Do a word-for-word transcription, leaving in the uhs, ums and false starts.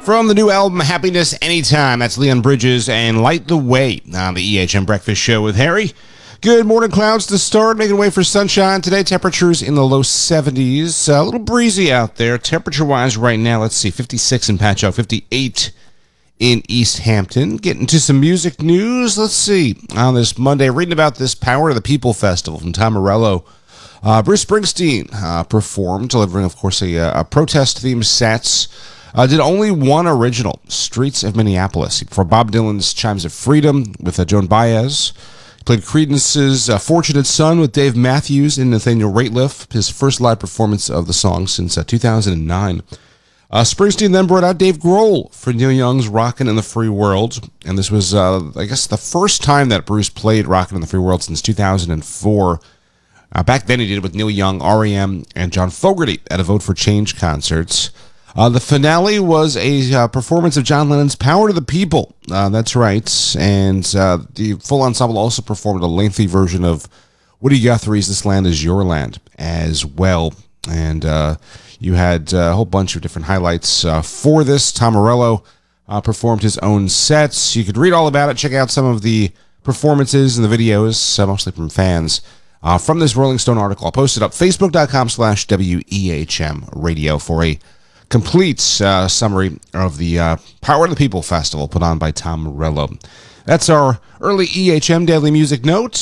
From the new album, Happiness Anytime, that's Leon Bridges and Light the Way on the E H M Breakfast Show with Harry. Good morning, clouds to start, making way for sunshine today. Temperatures in the low seventies. A little breezy out there. Temperature-wise right now, let's see, fifty-six in Patchogue, fifty-eight in East Hampton. Getting to some music news. Let's see. On this Monday, reading about this Power to the People Festival from Tom Morello. Uh, Bruce Springsteen uh, performed, delivering, of course, a, a protest-themed set. Uh, did only one original, Streets of Minneapolis, for Bob Dylan's Chimes of Freedom with uh, Joan Baez. He played Creedence's uh, Fortunate Son with Dave Matthews and Nathaniel Rateliff, his first live performance of the song since uh, two thousand nine. Uh, Springsteen then brought out Dave Grohl for Neil Young's Rockin' in the Free World, and this was, uh, I guess, the first time that Bruce played Rockin' in the Free World since two thousand four. Uh, back then he did it with Neil Young, R E M, and John Fogerty at a Vote for Change concerts. Uh, the finale was a uh, performance of John Lennon's Power to the People. Uh, that's right. And uh, the full ensemble also performed a lengthy version of Woody Guthrie's This Land Is Your Land as well. And uh, you had uh, a whole bunch of different highlights uh, for this. Tom Morello uh, performed his own sets. You could read all about it. Check out some of the performances and the videos, uh, mostly from fans, uh, from this Rolling Stone article. I'll post it up, facebook.com slash WEHM radio for a complete uh, summary of the uh, Power to the People Festival put on by Tom Morello. That's our early E H M Daily Music Note.